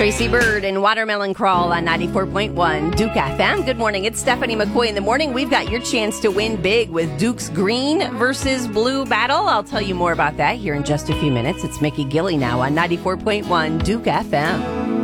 Tracy Bird and Watermelon Crawl on 94.1 Duke FM. Good morning. It's Stephanie McCoy in the morning. We've got your chance to win big with Duke's green versus blue battle. I'll tell you more about that here in just a few minutes. It's Mickey Gilley now on 94.1 Duke FM.